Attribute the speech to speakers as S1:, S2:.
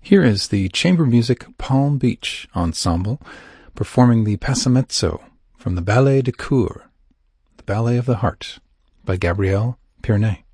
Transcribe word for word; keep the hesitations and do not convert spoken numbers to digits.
S1: Here is the chamber music Palm Beach Ensemble performing the Passamezzo from the Ballet de Cour, the Ballet of the Heart, by Gabrielle Pierney.